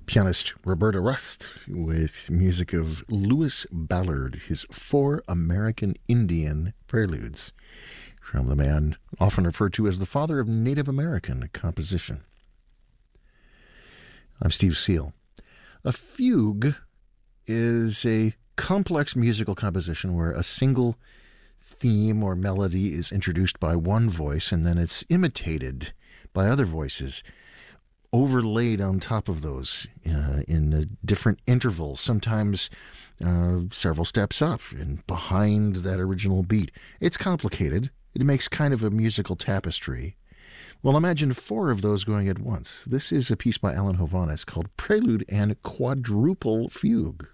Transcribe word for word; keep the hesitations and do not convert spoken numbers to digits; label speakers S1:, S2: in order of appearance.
S1: Pianist Roberta Rust with music of Louis Ballard, his Four American Indian Preludes, from the man often referred to as the father of Native American composition. I'm Steve Seal. A fugue is a complex musical composition where a single theme or melody is introduced by one voice and then it's imitated by other voices, overlaid on top of those uh, in uh, different intervals, sometimes uh, several steps up and behind that original beat. It's complicated. It makes kind of a musical tapestry. Well, imagine four of those going at once. This is a piece by Alan Hovhaness called Prelude and Quadruple Fugue.